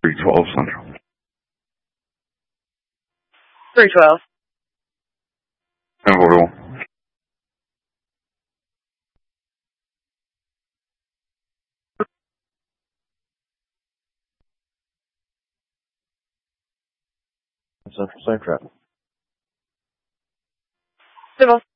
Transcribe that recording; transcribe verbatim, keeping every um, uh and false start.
three twelve Central. three twelve. ten forty-one. Central Safe Trap. Civil.